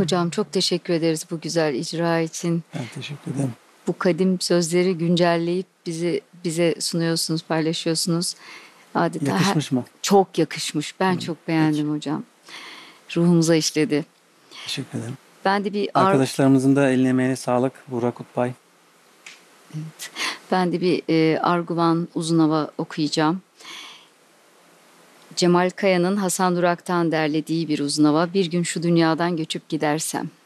Hocam çok teşekkür ederiz bu güzel icra için. Ben teşekkür ederim. Bu kadim sözleri güncelleyip bize sunuyorsunuz, paylaşıyorsunuz. Adeta Yakışmış mı? çok yakışmış. Ben Hı, çok peki. beğendim hocam. Ruhumuza işledi. Teşekkür ederim. Ben de bir Arkadaşlarımızın da eline emeğine sağlık. Burak Kutbay. Arguvan uzun hava okuyacağım. Cemal Kaya'nın Hasan Durak'tan derlediği bir uzun hava. Bir gün şu dünyadan göçüp gidersem.